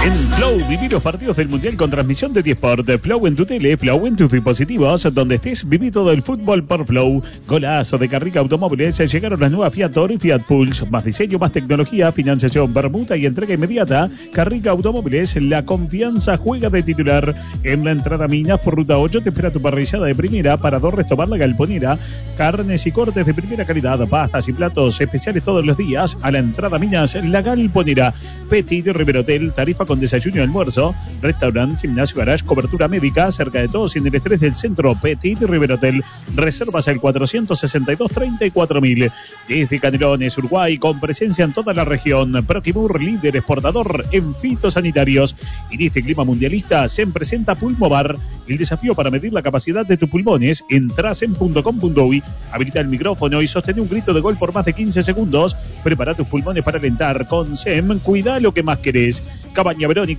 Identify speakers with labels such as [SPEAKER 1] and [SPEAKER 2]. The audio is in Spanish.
[SPEAKER 1] En Flow, viví los partidos del Mundial con transmisión de T-Sport. Flow en tu tele, Flow en tus dispositivos. Donde estés, viví todo el fútbol por Flow. Golazo de Carrica Automóviles. Llegaron las nuevas Fiat Toro y Fiat Pulse. Más diseño, más tecnología, financiación, permuta y entrega inmediata. Carrica Automóviles, la confianza juega de titular. En la entrada Minas por Ruta 8 te espera tu parrillada de primera. Parador Restobar La Galponera. Carnes y cortes de primera calidad. Pastas y platos especiales todos los días. A la entrada Minas, La Galponera. Petit River Hotel, tarifa con desayuno y almuerzo, restaurante, gimnasio, garage, cobertura médica, cerca de todos y en el estrés del centro. Petit River Hotel, reservas al 462-34.000. Desde Canelones, Uruguay, con presencia en toda la región. Proquimur, líder exportador en fitosanitarios. Y en este clima mundialista se presenta Pulmovar, el desafío para medir la capacidad de tus pulmones. Entras en .com.uy, habilita el micrófono y sostén un grito de gol por más de 15 segundos. Prepara tus pulmones para alentar con SEM. Cuida lo que más querés. Cabaña Verónica.